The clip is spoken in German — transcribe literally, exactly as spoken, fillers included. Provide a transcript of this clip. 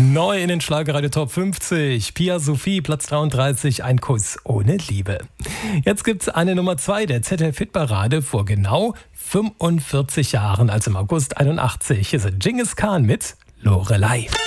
Neu in den Schlagerradio Top fünfzig. Pia Sophie, Platz dreiunddreißig, ein Kuss ohne Liebe. Jetzt gibt's eine Nummer zwei der Z D F-Hitparade vor genau fünfundvierzig Jahren, also im August einundachtzig. Hier sind Dschingis Khan mit Lorelei.